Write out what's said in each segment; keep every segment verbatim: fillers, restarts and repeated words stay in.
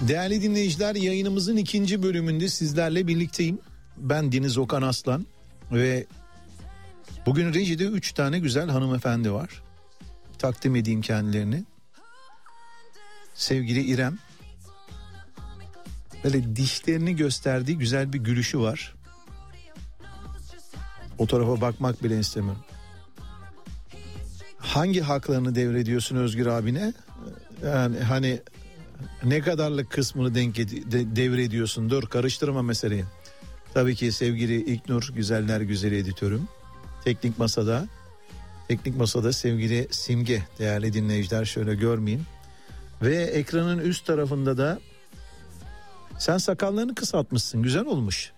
Değerli dinleyiciler, yayınımızın ikinci bölümünde sizlerle birlikteyim. Ben Deniz Okan Aslan ve bugün rejide üç tane güzel hanımefendi var. Takdim edeyim kendilerini. Sevgili İrem. Böyle dişlerini gösterdiği güzel bir gülüşü var. O tarafa bakmak bile istemiyorum. Hangi haklarını devrediyorsun Özgür abine? Yani hani ne kadarlık kısmını denk ed- de- devrediyorsun? Dur, karıştırma meseleyi. Tabii ki sevgili İlknur, güzeller güzeli editörüm. Teknik masada, teknik masada sevgili Simge, değerli dinleyiciler şöyle görmeyin. Ve ekranın üst tarafında da sen sakallarını kısaltmışsın, güzel olmuş.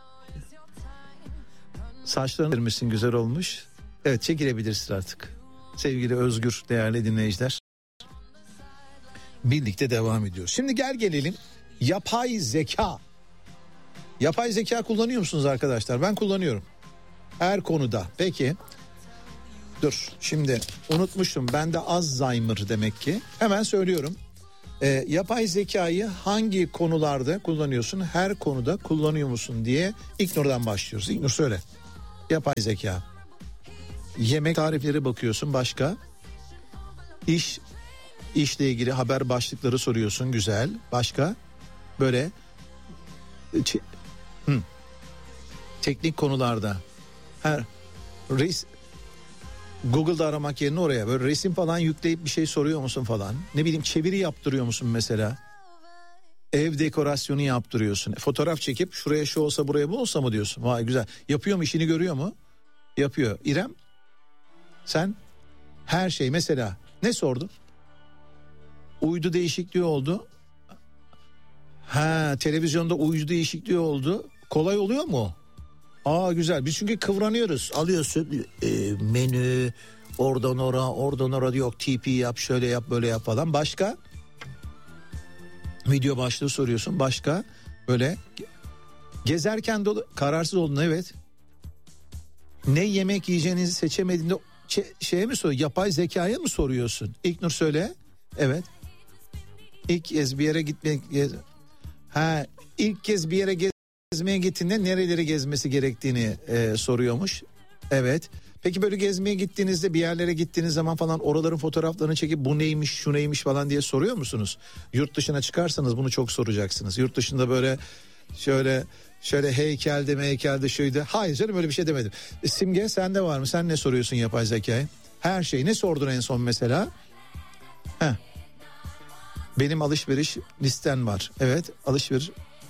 Saçlarını vermişsin, güzel olmuş. Evet, çekilebilirsin artık. Sevgili Özgür, değerli dinleyiciler. Birlikte devam ediyoruz. Şimdi gel gelelim yapay zeka. Yapay zeka kullanıyor musunuz arkadaşlar? Ben kullanıyorum. Her konuda. Peki. Dur, şimdi unutmuşum. Ben de Alzheimer demek ki. Hemen söylüyorum. Ee, yapay zekayı hangi konularda kullanıyorsun? Her konuda kullanıyor musun diye İlknur'dan başlıyoruz. İlknur söyle. Yapay zeka. Yemek tarifleri bakıyorsun, başka? İş, işle ilgili haber başlıkları soruyorsun, güzel. Başka? Böyle ç- Hı. teknik konularda. Her res Google'da aramak yerine oraya böyle resim falan yükleyip bir şey soruyor musun falan. Ne bileyim, çeviri yaptırıyor musun mesela? Ev dekorasyonu yaptırıyorsun. Fotoğraf çekip şuraya şu olsa buraya bu olsa mı diyorsun? Vay güzel. Yapıyor mu, işini görüyor mu? Yapıyor. İrem, sen her şey mesela ne sordun? Uydu değişikliği oldu. Ha, televizyonda uydu değişikliği oldu. Kolay oluyor mu? Aa güzel. Biz çünkü kıvranıyoruz. Alıyorsun e, menü, oradan oraya, oradan oraya, yok T P yap, şöyle yap, böyle yap falan. Başka? Video başlığı soruyorsun. Başka? Böyle gezerken dolu, kararsız oldun, evet. Ne yemek yiyeceğinizi seçemediğinde ç- şeye mi soruyorsun? Yapay zekaya mı soruyorsun? İlknur söyle. Evet. İlk kez bir yere gitmek, ha ilk kez bir yere gezmeye gittiğinde nereleri gezmesi gerektiğini e, soruyormuş. Evet. Peki böyle gezmeye gittiğinizde, bir yerlere gittiğiniz zaman falan oraların fotoğraflarını çekip bu neymiş, şu neymiş falan diye soruyor musunuz? Yurt dışına çıkarsanız bunu çok soracaksınız. Yurt dışında böyle şöyle şöyle heykelde meykelde şuydu. Hayır canım, öyle bir şey demedim. E, Simge, sende var mı? Sen ne soruyorsun yapay zekaya? Her şey. Ne sordun en son mesela? Heh. Benim alışveriş listem var. Evet, alışveriş.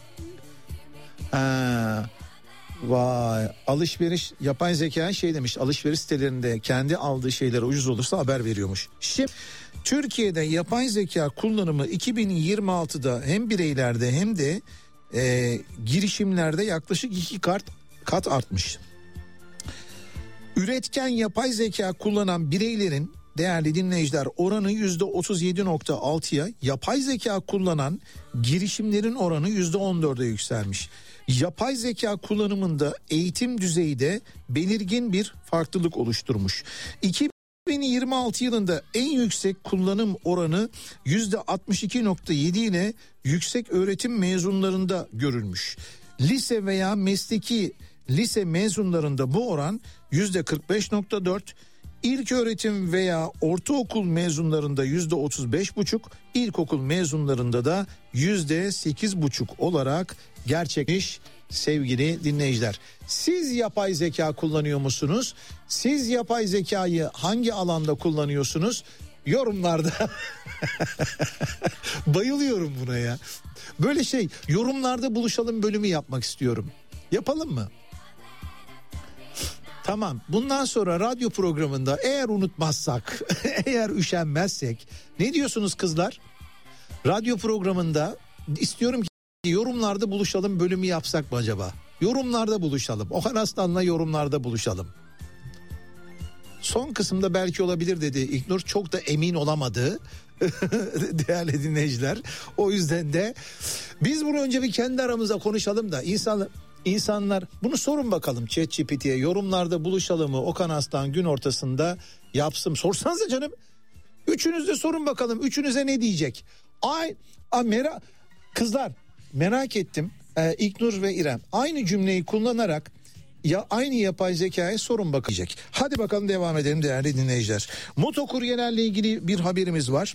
Ha, vay, alışveriş, yapay zeka şey demiş, alışveriş sitelerinde kendi aldığı şeylere ucuz olursa haber veriyormuş. Şimdi Türkiye'de yapay zeka kullanımı iki bin yirmi altıda hem bireylerde hem de e, girişimlerde yaklaşık iki kat, kat artmış. Üretken yapay zeka kullanan bireylerin, değerli dinleyiciler, oranı yüzde otuz yedi nokta altıya, yapay zeka kullanan girişimlerin oranı yüzde on dörde yükselmiş. Yapay zeka kullanımında eğitim düzeyi de belirgin bir farklılık oluşturmuş. iki bin yirmi altı yılında en yüksek kullanım oranı yüzde altmış iki nokta yedi ile yüksek öğretim mezunlarında görülmüş. Lise veya mesleki lise mezunlarında bu oran yüzde kırk beş nokta dört, İlköğretim veya ortaokul mezunlarında yüzde otuz beş buçuk, ilkokul mezunlarında da yüzde sekiz buçuk olarak gerçekleşmiş sevgili dinleyiciler. Siz yapay zeka kullanıyor musunuz? Siz yapay zekayı hangi alanda kullanıyorsunuz? Yorumlarda bayılıyorum buna ya. Böyle şey, yorumlarda buluşalım bölümü yapmak istiyorum. Yapalım mı? Tamam, bundan sonra radyo programında eğer unutmazsak, eğer üşenmezsek, ne diyorsunuz kızlar? Radyo programında istiyorum ki yorumlarda buluşalım bölümü yapsak mı acaba? Yorumlarda buluşalım. Okan Aslan'la yorumlarda buluşalım. Son kısımda belki olabilir dedi İlknur, çok da emin olamadı. Değerli dinleyiciler. O yüzden de biz bunu önce bir kendi aramızda konuşalım da insanlar... İnsanlar bunu sorun bakalım ChatGPT'ye, yorumlarda buluşalım mı, Okan Aslan gün ortasında yapsın. Sorsanıza canım. Üçünüz de sorun bakalım, üçünüze ne diyecek? Ay, a, mera, Kızlar merak ettim. Ee, İlknur ve İrem aynı cümleyi kullanarak ya aynı yapay zekaya sorun bakacak. Hadi bakalım devam edelim değerli dinleyiciler. Motokuryelerle ilgili bir haberimiz var.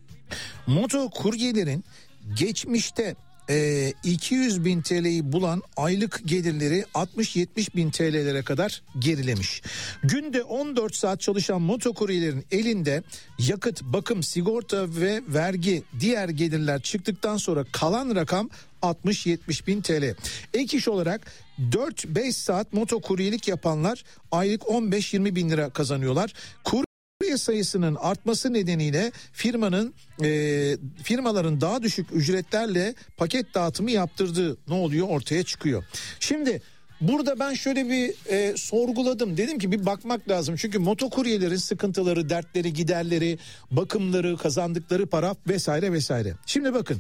Motokuryelerin geçmişte e, iki yüz bin T L'yi bulan aylık gelirleri altmış yetmiş bin T L'lere kadar gerilemiş. Günde on dört saat çalışan motokuryelerin elinde yakıt, bakım, sigorta ve vergi, diğer gelirler çıktıktan sonra kalan rakam altmış yetmiş bin T L. Ek iş olarak dört beş saat motokuryelik yapanlar aylık on beş yirmi bin lira kazanıyorlar. Kur Kurye sayısının artması nedeniyle firmanın e, firmaların daha düşük ücretlerle paket dağıtımı yaptırdığı ne oluyor ortaya çıkıyor. Şimdi burada ben şöyle bir e, sorguladım, dedim ki bir bakmak lazım çünkü motokuryelerin sıkıntıları, dertleri, giderleri, bakımları, kazandıkları para vesaire vesaire. Şimdi bakın.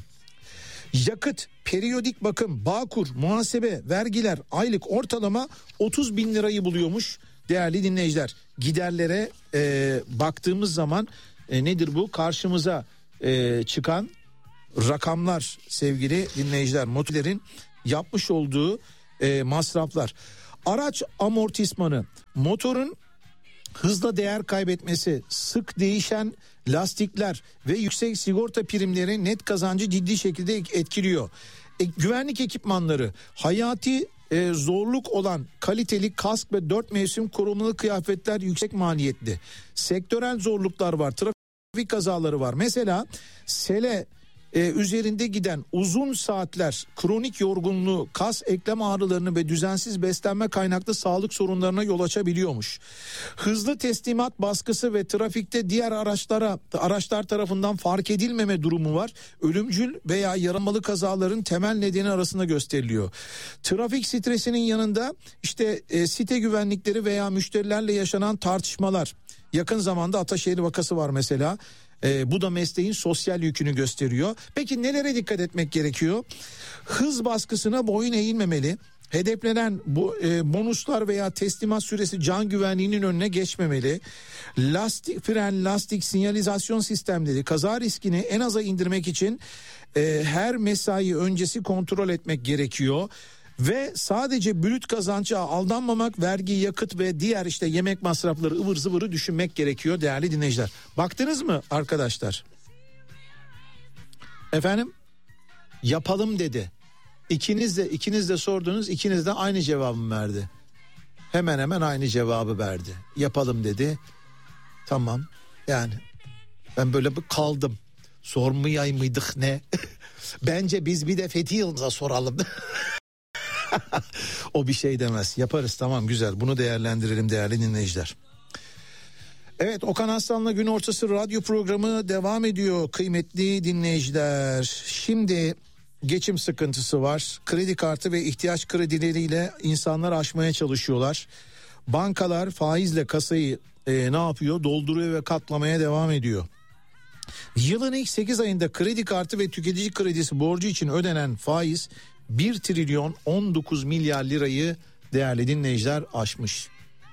Yakıt, periyodik bakım, Bağkur, muhasebe, vergiler aylık ortalama otuz bin lirayı buluyormuş değerli dinleyiciler. Giderlere e, baktığımız zaman e, nedir bu? Karşımıza e, çıkan rakamlar sevgili dinleyiciler. Motorlerin yapmış olduğu e, masraflar. Araç amortismanı, motorun hızla değer kaybetmesi, sık değişen lastikler ve yüksek sigorta primleri net kazancı ciddi şekilde etkiliyor. E, güvenlik ekipmanları, hayati e, zorluk olan kaliteli kask ve dört mevsim korumalı kıyafetler yüksek maliyetli. Sektörel zorluklar var, trafik kazaları var. Mesela sele e, üzerinde giden uzun saatler, kronik yorgunluğu, kas eklem ağrılarını ve düzensiz beslenme kaynaklı sağlık sorunlarına yol açabiliyormuş. Hızlı teslimat baskısı ve trafikte diğer araçlara araçlar tarafından fark edilmeme durumu var. Ölümcül veya yaramalı kazaların temel nedeni arasında gösteriliyor. Trafik stresinin yanında işte e, site güvenlikleri veya müşterilerle yaşanan tartışmalar. Yakın zamanda Ataşehir vakası var mesela. Ee, bu da mesleğin sosyal yükünü gösteriyor. Peki nelere dikkat etmek gerekiyor? Hız baskısına boyun eğilmemeli. Hedeflenen bu e, bonuslar veya teslimat süresi can güvenliğinin önüne geçmemeli. Lastik, fren, lastik, sinyalizasyon sistemleri kaza riskini en aza indirmek için e, her mesai öncesi kontrol etmek gerekiyor. Ve sadece brüt kazanca aldanmamak, vergi, yakıt ve diğer işte yemek masrafları ıvır zıvırı düşünmek gerekiyor değerli dinleyiciler. Baktınız mı arkadaşlar? Efendim? Yapalım dedi. İkiniz de ikiniz de sordunuz, ikiniz de aynı cevabı verdi. Hemen hemen aynı cevabı verdi. Yapalım dedi. Tamam. Yani ben böyle bir kaldım. Sormayay mıydık ne? Bence biz bir de Fethi Yıldız'a soralım. O bir şey demez. Yaparız, tamam, güzel. Bunu değerlendirelim değerli dinleyiciler. Evet, Okan Aslan'la Gün Ortası radyo programı devam ediyor kıymetli dinleyiciler. Şimdi geçim sıkıntısı var. Kredi kartı ve ihtiyaç kredileriyle insanlar aşmaya çalışıyorlar. Bankalar faizle kasayı e, ne yapıyor? Dolduruyor ve katlamaya devam ediyor. Yılın ilk sekiz ayında kredi kartı ve tüketici kredisi borcu için ödenen faiz bir trilyon on dokuz milyar lirayı değerli dinleyiciler aşmış.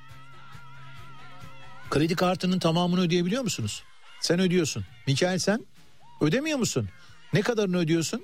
Kredi kartının tamamını ödeyebiliyor musunuz? Sen ödüyorsun. Mikail, sen ödemiyor musun? Ne kadarını ödüyorsun?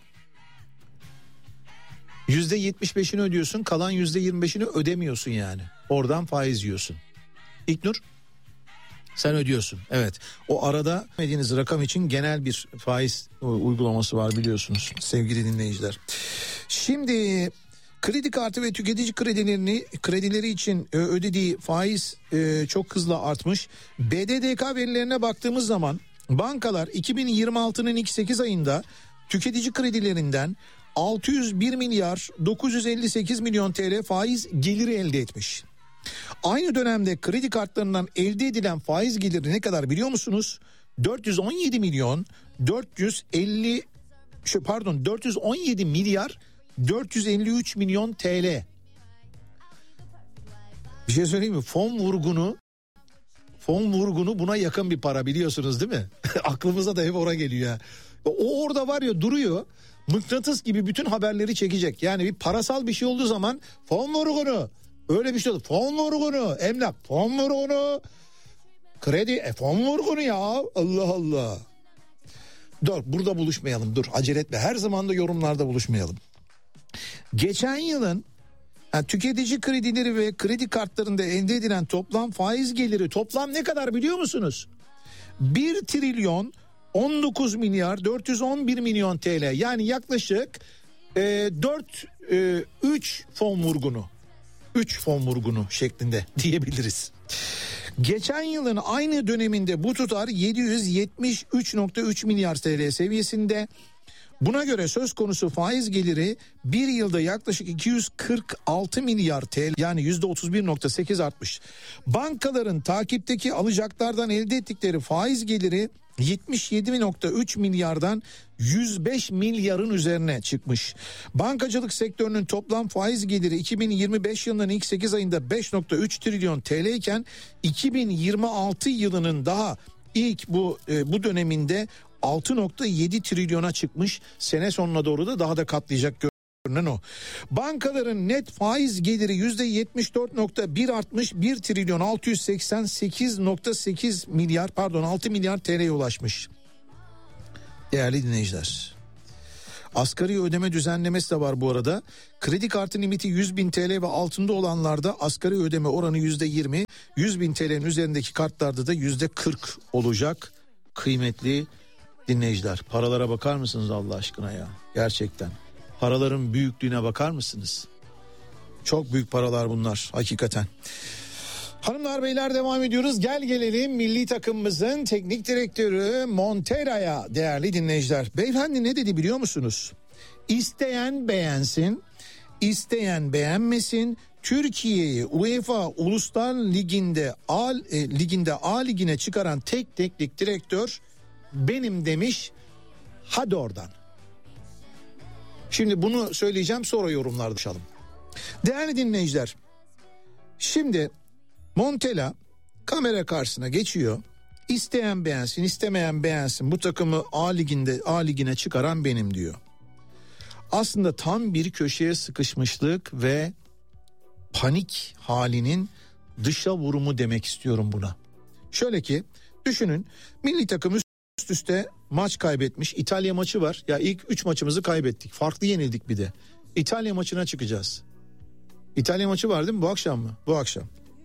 yüzde yetmiş beşini ödüyorsun, kalan yüzde yirmi beşini ödemiyorsun yani. Oradan faiz yiyorsun. İlknur, sen ödüyorsun. Evet. O arada ödediğiniz rakam için genel bir faiz uygulaması var biliyorsunuz sevgili dinleyiciler. Şimdi kredi kartı ve tüketici kredilerini kredileri için ödediği faiz çok hızlı artmış. B D D K verilerine baktığımız zaman bankalar iki bin yirmi altının ilk sekiz ayında tüketici kredilerinden altı yüz bir milyar dokuz yüz elli sekiz milyon T L faiz geliri elde etmiş. Aynı dönemde kredi kartlarından elde edilen faiz geliri ne kadar biliyor musunuz? dört yüz on yedi milyon dört yüz elli şu pardon dört yüz on yedi milyar dört yüz elli üç milyon T L. Bir şey söyleyeyim mi? Fon vurgunu fon vurgunu buna yakın bir para, biliyorsunuz değil mi? Aklımıza da hep oraya geliyor ya. O orada var ya, duruyor. Mıknatıs gibi bütün haberleri çekecek. Yani bir parasal bir şey olduğu zaman fon vurgunu. Öyle bir şey oldu. Fon vurgunu. Emlak fon vurgunu. Kredi e, fon vurgunu ya. Allah Allah. Dur burada buluşmayalım, dur acele etme, her zaman da yorumlarda buluşmayalım. Geçen yılın yani tüketici kredileri ve kredi kartlarında elde edilen toplam faiz geliri toplam ne kadar biliyor musunuz? bir trilyon on dokuz milyar dört yüz on bir milyon T L, yani yaklaşık e, dört üç fon vurgunu üç fon vurgunu şeklinde diyebiliriz. Geçen yılın aynı döneminde bu tutar yedi yüz yetmiş üç virgül üç milyar T L seviyesinde. Buna göre söz konusu faiz geliri bir yılda yaklaşık iki yüz kırk altı milyar T L, yani yüzde otuz bir virgül sekiz artmış. Bankaların takipteki alacaklardan elde ettikleri faiz geliri yetmiş yedi virgül üç milyardan yüz beş milyarın üzerine çıkmış. Bankacılık sektörünün toplam faiz geliri iki bin yirmi beş yılının ilk sekiz ayında beş virgül üç trilyon T L iken iki bin yirmi altı yılının daha ilk bu e, bu döneminde altı virgül yedi trilyona çıkmış. Sene sonuna doğru da daha da katlayacak görünen o. Bankaların net faiz geliri yüzde yetmiş dört virgül bir artmış, bir trilyon altı yüz seksen sekiz virgül sekiz milyar pardon altı milyar T L'ye ulaşmış. Değerli dinleyiciler, asgari ödeme düzenlemesi de var bu arada. Kredi kartı limiti yüz bin T L ve altında olanlarda asgari ödeme oranı yüzde yirmi, yüz bin T L'nin üzerindeki kartlarda da yüzde kırk olacak. Kıymetli dinleyiciler, paralara bakar mısınız Allah aşkına ya? Gerçekten paraların büyüklüğüne bakar mısınız? Çok büyük paralar bunlar hakikaten. Hanımlar beyler, devam ediyoruz. Gel gelelim milli takımımızın teknik direktörü Montero'ya değerli dinleyiciler. Beyefendi ne dedi biliyor musunuz? İsteyen beğensin, isteyen beğenmesin. Türkiye'yi UEFA Uluslar Ligi'nde A, e, liginde A ligine çıkaran tek teknik direktör benim demiş. Hadi oradan. Şimdi bunu söyleyeceğim, sonra yorumlarda konuşalım. Değerli dinleyiciler, şimdi Montella kamera karşısına geçiyor. İsteyen beğensin, istemeyen beğensin. Bu takımı A liginde A ligine çıkaran benim diyor. Aslında tam bir köşeye sıkışmışlık ve panik halinin dışa vurumu demek istiyorum buna. Şöyle ki düşünün, milli takım üst üste maç kaybetmiş. İtalya maçı var. Ya ilk üç maçımızı kaybettik. Farklı yenildik bir de. İtalya maçına çıkacağız. İtalya maçı var değil mi? Bu akşam mı? Bu akşam.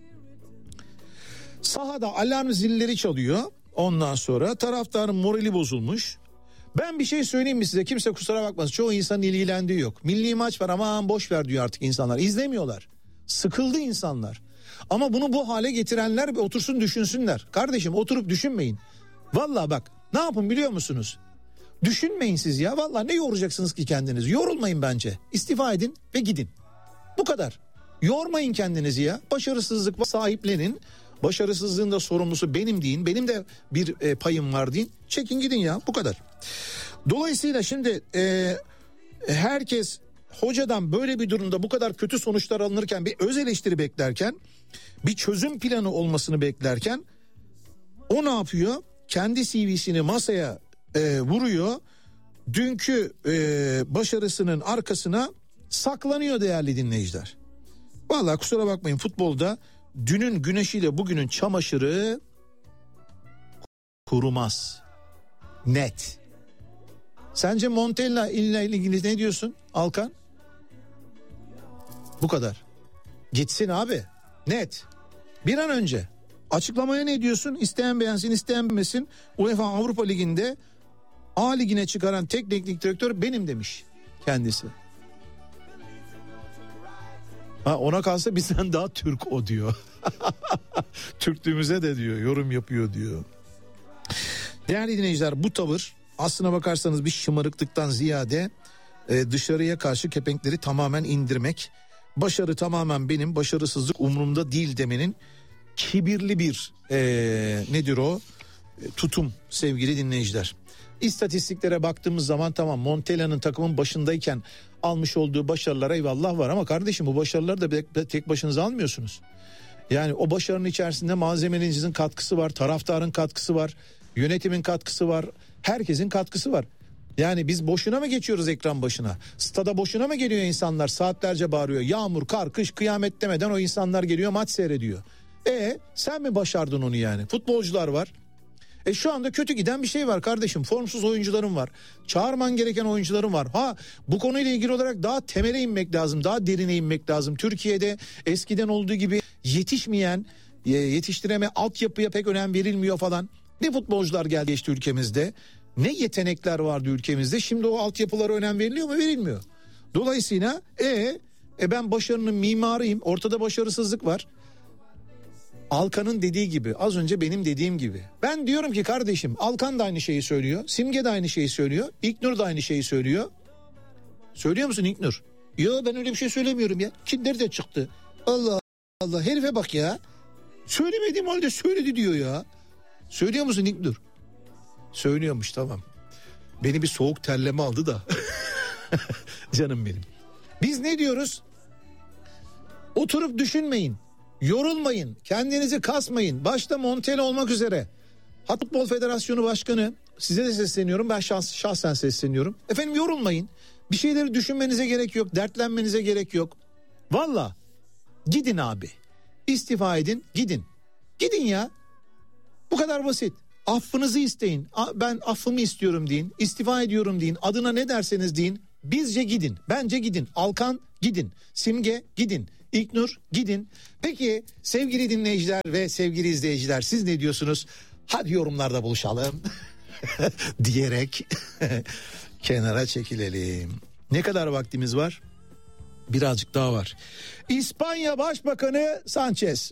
Sahada alarm zilleri çalıyor. Ondan sonra taraftarın morali bozulmuş. Ben bir şey söyleyeyim mi size? Kimse kusura bakmasın. Çoğu insanın ilgilendiği yok. Milli maç var, aman boş ver diyor artık insanlar. İzlemiyorlar. Sıkıldı insanlar. Ama bunu bu hale getirenler bir otursun düşünsünler. Kardeşim oturup düşünmeyin. Vallahi bak, ne yapın biliyor musunuz? Düşünmeyin siz ya. Vallahi ne yoracaksınız ki kendinizi? Yorulmayın bence. İstifa edin ve gidin. Bu kadar. Yormayın kendinizi ya. Başarısızlık sahiplenin. Başarısızlığın da sorumlusu benim deyin. Benim de bir e, payım var deyin. Çekin gidin ya, bu kadar. Dolayısıyla şimdi e, herkes hocadan böyle bir durumda bu kadar kötü sonuçlar alınırken, bir öz eleştiri beklerken, bir çözüm planı olmasını beklerken o ne yapıyor? Kendi C V'sini masaya e, vuruyor. Dünkü e, başarısının arkasına saklanıyor değerli dinleyiciler. Vallahi kusura bakmayın, futbolda dünün güneşiyle bugünün çamaşırı kurumaz. Net. Sence Montella ile ilgili ne diyorsun Alkan? Bu kadar. Gitsin abi. Net. Bir an önce. Açıklamaya ne diyorsun? İsteyen beğensin, isteyen beğenmesin. UEFA Avrupa Ligi'nde A Ligi'ne çıkaran tek teknik direktör benim demiş kendisi. Ha, ona kalsa bizden daha Türk o diyor. Türklüğümüze de diyor, yorum yapıyor diyor. Değerli dinleyiciler, bu tavır aslına bakarsanız bir şımarıklıktan ziyade e, dışarıya karşı kepenkleri tamamen indirmek, başarı tamamen benim, başarısızlık umurumda değil demenin kibirli bir e, nedir o e, tutum sevgili dinleyiciler. İstatistiklere baktığımız zaman tamam, Montella'nın takımın başındayken almış olduğu başarılara eyvallah var ama kardeşim bu başarıları da tek başınıza almıyorsunuz. Yani o başarının içerisinde malzemenizin katkısı var, taraftarın katkısı var, yönetimin katkısı var, herkesin katkısı var. Yani biz boşuna mı geçiyoruz ekran başına? Stada boşuna mı geliyor insanlar, saatlerce bağırıyor? Yağmur, kar, kış, kıyamet demeden o insanlar geliyor, maç seyrediyor. E sen mi başardın onu yani? Futbolcular var. E şu anda kötü giden bir şey var kardeşim. Formsuz oyuncularım var. Çağırman gereken oyuncularım var. Ha, bu konuyla ilgili olarak daha temele inmek lazım. Daha derine inmek lazım. Türkiye'de eskiden olduğu gibi yetişmeyen, yetiştireme, altyapıya pek önem verilmiyor falan. Ne futbolcular geldi işte ülkemizde. Ne yetenekler vardı ülkemizde. Şimdi o altyapılara önem veriliyor mu? Verilmiyor. Dolayısıyla e, e ben başarının mimarıyım. Ortada başarısızlık var. Alkan'ın dediği gibi, az önce benim dediğim gibi. Ben diyorum ki kardeşim, Alkan da aynı şeyi söylüyor. Simge de aynı şeyi söylüyor. İlknur da aynı şeyi söylüyor. Söylüyor musun İlknur? Yo, ben öyle bir şey söylemiyorum ya. Kim nerede çıktı? Allah Allah, herife bak ya. Söylemediğim halde söyledi diyor ya. Söylüyor musun İlknur? Söylüyormuş, tamam. Beni bir soğuk terleme aldı da. Canım benim. Biz ne diyoruz? Oturup düşünmeyin. Yorulmayın. Kendinizi kasmayın. Başta Montella olmak üzere. Futbol Federasyonu Başkanı, size de sesleniyorum. Ben şahs, şahsen sesleniyorum. Efendim yorulmayın. Bir şeyleri düşünmenize gerek yok. Dertlenmenize gerek yok. Valla gidin abi. İstifa edin, gidin. Gidin ya. Bu kadar basit. Affınızı isteyin. Ben affımı istiyorum deyin. İstifa ediyorum deyin. Adına ne derseniz deyin. Bizce gidin. Bence gidin. Alkan gidin. Simge gidin. İlknur gidin. Peki sevgili dinleyiciler ve sevgili izleyiciler, siz ne diyorsunuz? Hadi yorumlarda buluşalım diyerek kenara çekilelim. Ne kadar vaktimiz var? Birazcık daha var. İspanya Başbakanı Sanchez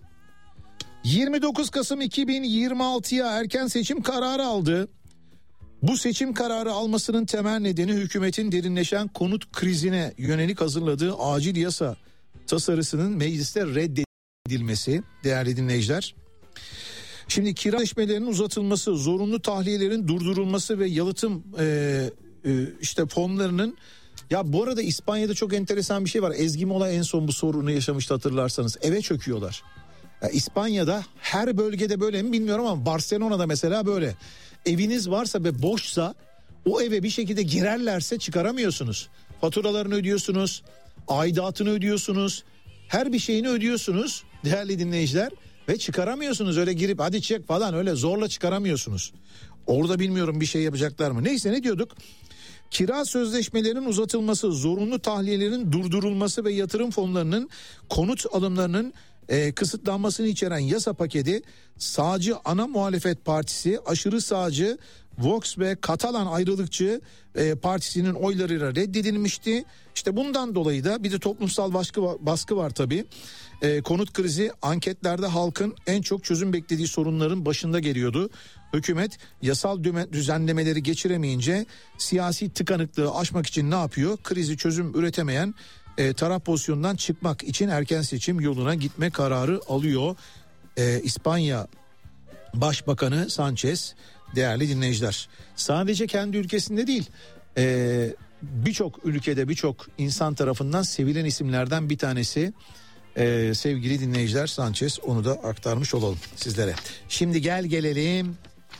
yirmi dokuz Kasım iki bin yirmi altıya erken seçim kararı aldı. Bu seçim kararı almasının temel nedeni hükümetin derinleşen konut krizine yönelik hazırladığı acil yasa tasarısının mecliste reddedilmesi değerli dinleyiciler. Şimdi kira sözleşmelerinin uzatılması, zorunlu tahliyelerin durdurulması ve yalıtım e, e, işte fonlarının, ya bu arada İspanya'da çok enteresan bir şey var. Ezgi Mola en son bu sorunu yaşamıştı hatırlarsanız. Eve çöküyorlar. Ya İspanya'da her bölgede böyle mi bilmiyorum ama Barcelona'da mesela böyle. Eviniz varsa ve boşsa o eve bir şekilde girerlerse çıkaramıyorsunuz. Faturalarını ödüyorsunuz, aidatını ödüyorsunuz, her bir şeyini ödüyorsunuz değerli dinleyiciler ve çıkaramıyorsunuz. Öyle girip hadi çek falan öyle zorla çıkaramıyorsunuz. Orada bilmiyorum bir şey yapacaklar mı? Neyse, ne diyorduk? Kira sözleşmelerinin uzatılması, zorunlu tahliyelerin durdurulması ve yatırım fonlarının konut alımlarının e, kısıtlanmasını içeren yasa paketi sağcı ana muhalefet partisi, aşırı sağcı Vox ve Katalan ayrılıkçı e, partisinin oylarıyla reddedilmişti. İşte bundan dolayı da bir de toplumsal baskı, baskı var tabii. E, konut krizi anketlerde halkın en çok çözüm beklediği sorunların başında geliyordu. Hükümet yasal düzenlemeleri geçiremeyince siyasi tıkanıklığı aşmak için ne yapıyor? Krizi çözüm üretemeyen e, taraf pozisyonundan çıkmak için erken seçim yoluna gitme kararı alıyor. E, İspanya Başbakanı Sanchez değerli dinleyiciler. Sadece kendi ülkesinde değil, e, birçok ülkede birçok insan tarafından sevilen isimlerden bir tanesi. Ee, sevgili dinleyiciler, Sanchez, onu da aktarmış olalım sizlere. Şimdi gel gelelim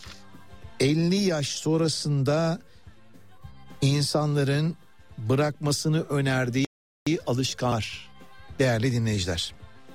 elli yaş sonrasında insanların bırakmasını önerdiği alışkanlıklar değerli dinleyiciler.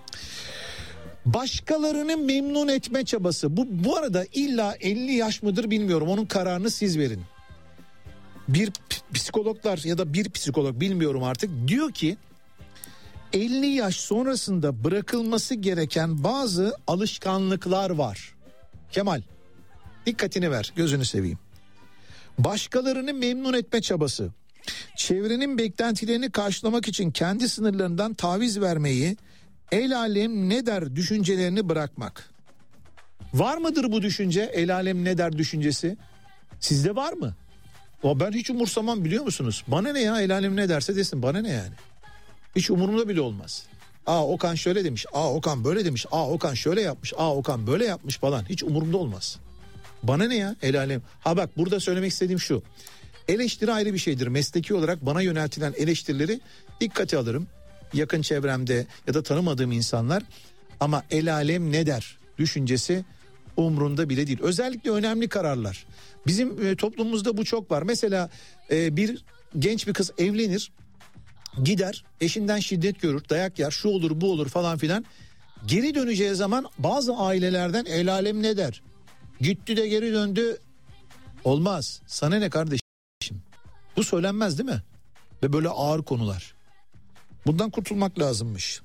Başkalarını memnun etme çabası. Bu, bu arada illa elli yaş mıdır bilmiyorum, onun kararını siz verin. Bir psikologlar ya da bir psikolog bilmiyorum artık diyor ki elli yaş sonrasında bırakılması gereken bazı alışkanlıklar var. Kemal, dikkatini ver, gözünü seveyim. Başkalarını memnun etme çabası, çevrenin beklentilerini karşılamak için kendi sınırlarından taviz vermeyi, el alem ne der düşüncelerini bırakmak. Var mıdır bu düşünce, el alem ne der düşüncesi? Sizde var mı? O ben hiç umursamam, biliyor musunuz? Bana ne ya, el alem ne derse desin, bana ne yani? Hiç umurumda bile olmaz. Aa Okan şöyle demiş, aa Okan böyle demiş, aa Okan şöyle yapmış, aa Okan böyle yapmış falan. Hiç umurumda olmaz. Bana ne ya, el alem. Ha bak, burada söylemek istediğim şu. Eleştiri ayrı bir şeydir. Mesleki olarak bana yöneltilen eleştirileri dikkate alırım. Yakın çevremde ya da tanımadığım insanlar. Ama el alem ne der düşüncesi umrunda bile değil. Özellikle önemli kararlar. Bizim e, toplumumuzda bu çok var. Mesela e, bir genç bir kız evlenir. Gider, eşinden şiddet görür, dayak yer, şu olur bu olur falan filan. Geri döneceği zaman bazı ailelerden el alem ne der? Gitti de geri döndü. Olmaz. Sana ne kardeşim? Bu söylenmez değil mi? Ve böyle ağır konular. Bundan kurtulmak lazımmış.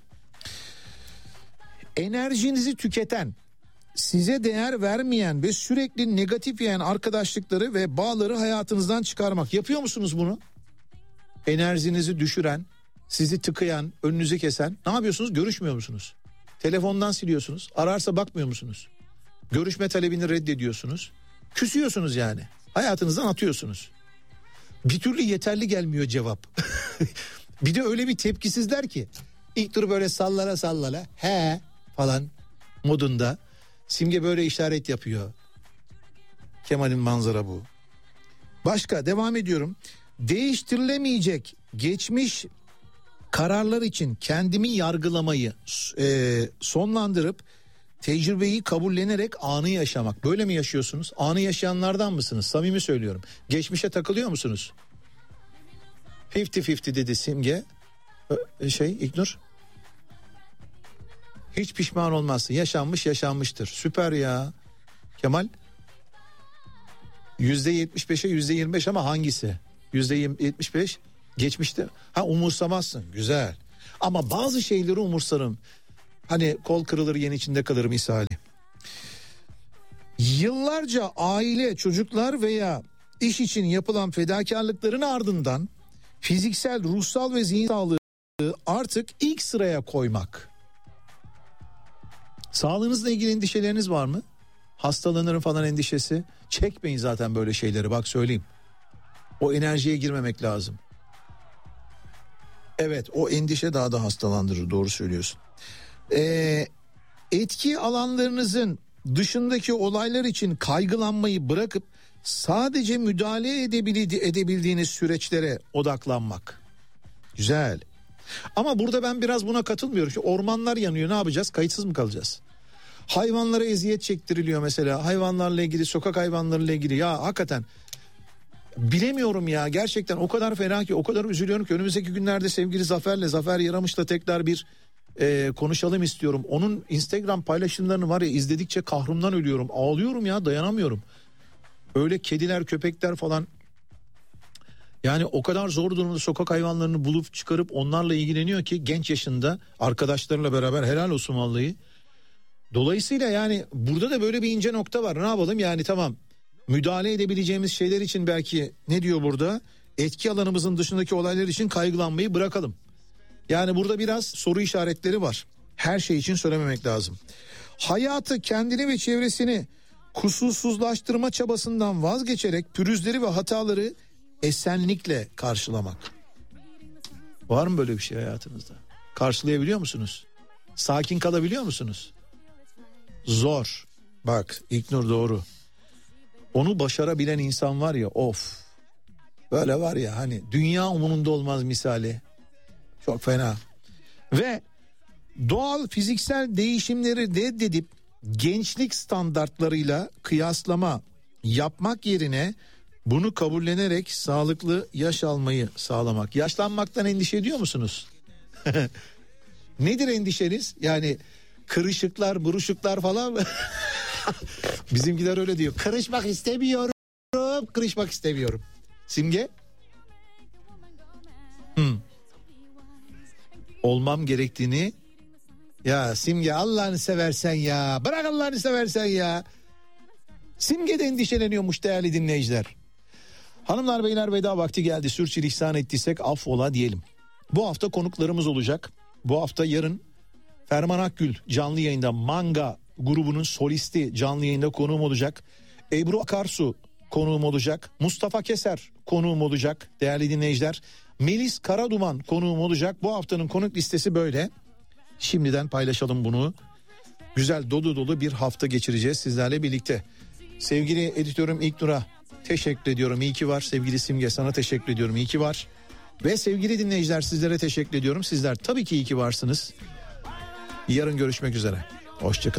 Enerjinizi tüketen, size değer vermeyen ve sürekli negatif yiyen arkadaşlıkları ve bağları hayatınızdan çıkarmak. Yapıyor musunuz bunu? Enerjinizi düşüren, sizi tıkayan, önünüzü kesen. Ne yapıyorsunuz? Görüşmüyor musunuz? Telefondan siliyorsunuz. Ararsa bakmıyor musunuz? Görüşme talebini reddediyorsunuz. Küsüyorsunuz yani. Hayatınızdan atıyorsunuz. Bir türlü yeterli gelmiyor cevap. Bir de öyle bir tepkisizler ki. İlk tur böyle sallala sallala he falan modunda. Simge böyle işaret yapıyor. Kemal'in manzara bu. Başka devam ediyorum. Değiştirilemeyecek geçmiş kararlar için kendimi yargılamayı e, sonlandırıp tecrübeyi kabullenerek anı yaşamak. Böyle mi yaşıyorsunuz? Anı yaşayanlardan mısınız? Samimi söylüyorum. Geçmişe takılıyor musunuz? elli elli dedi Simge. Şey İlknur. Hiç pişman olmazsın. Yaşanmış yaşanmıştır. Süper ya. Kemal. yüzde yetmiş beşe yüzde yirmi beş ama hangisi? yüzde yetmiş beş geçmişte. Ha umursamazsın. Güzel. Ama bazı şeyleri umursarım. Hani kol kırılır yen içinde kalır misali. Yıllarca aile, çocuklar veya iş için yapılan fedakarlıkların ardından fiziksel, ruhsal ve zihin sağlığı artık ilk sıraya koymak. Sağlığınızla ilgili endişeleriniz var mı? Hastalanırım falan endişesi. Çekmeyin zaten böyle şeyleri, bak söyleyeyim. O enerjiye girmemek lazım. Evet, o endişe daha da hastalandırır, doğru söylüyorsun. Ee, etki alanlarınızın dışındaki olaylar için kaygılanmayı bırakıp sadece müdahale edebildiğiniz süreçlere odaklanmak. Güzel. Ama burada ben biraz buna katılmıyorum. Şu ormanlar yanıyor, ne yapacağız? Kayıtsız mı kalacağız? Hayvanlara eziyet çektiriliyor mesela. Hayvanlarla ilgili, sokak hayvanlarıyla ilgili. Ya hakikaten bilemiyorum ya, gerçekten o kadar fena ki, o kadar üzülüyorum ki. Önümüzdeki günlerde sevgili Zafer'le, Zafer Yaramış'la tekrar bir e, konuşalım istiyorum. Onun Instagram paylaşımlarını var ya, izledikçe kahrımdan ölüyorum. Ağlıyorum ya, dayanamıyorum. Öyle kediler, köpekler falan. Yani o kadar zor durumda sokak hayvanlarını bulup çıkarıp onlarla ilgileniyor ki genç yaşında arkadaşlarıyla beraber, helal olsun vallahi. Dolayısıyla yani burada da böyle bir ince nokta var. Ne yapalım yani, tamam. Müdahale edebileceğimiz şeyler için belki, ne diyor burada? Etki alanımızın dışındaki olaylar için kaygılanmayı bırakalım. Yani burada biraz soru işaretleri var. Her şey için söylememek lazım. Hayatı, kendini ve çevresini kusursuzlaştırma çabasından vazgeçerek pürüzleri ve hataları esenlikle karşılamak. Var mı böyle bir şey hayatınızda? Karşılayabiliyor musunuz? Sakin kalabiliyor musunuz? Zor. Bak İlknur doğru. Onu başarabilen insan var ya, of. Böyle var ya, hani dünya umurunda olmaz misali. Çok fena. Ve doğal fiziksel değişimleri reddedip gençlik standartlarıyla kıyaslama yapmak yerine bunu kabullenerek sağlıklı yaş almayı sağlamak. Yaşlanmaktan endişe ediyor musunuz? Nedir endişeniz? Yani kırışıklar, buruşuklar falan mı? Bizimkiler öyle diyor. Kırışmak istemiyorum. Kırışmak istemiyorum. Simge? Hmm. Olmam gerektiğini. Ya Simge, Allah'ını seversen ya. Bırak Allah'ını seversen ya. Simge de endişeleniyormuş değerli dinleyiciler. Hanımlar beyler, veda vakti geldi. Sürçülisan ettiysek affola diyelim. Bu hafta konuklarımız olacak. Bu hafta yarın Ferman Akgül canlı yayında, Manga grubunun solisti canlı yayında konuğum olacak. Ebru Akarsu konuğum olacak. Mustafa Keser konuğum olacak değerli dinleyiciler. Melis Karaduman konuğum olacak. Bu haftanın konuk listesi böyle. Şimdiden paylaşalım bunu. Güzel, dolu dolu bir hafta geçireceğiz sizlerle birlikte. Sevgili editörüm İlknur'a teşekkür ediyorum. İyi ki var. Sevgili Simge, sana teşekkür ediyorum. İyi ki var. Ve sevgili dinleyiciler, sizlere teşekkür ediyorum. Sizler tabii ki iyi ki varsınız. Yarın görüşmek üzere. Hoşçakalın.